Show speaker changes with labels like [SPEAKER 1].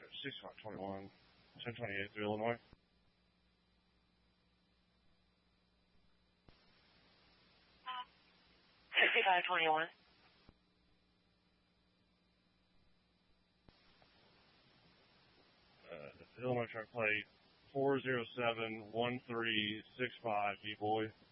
[SPEAKER 1] 6521, 1028 through Illinois.
[SPEAKER 2] 6521.
[SPEAKER 1] Illinois truck plate 4071365, D-Boy.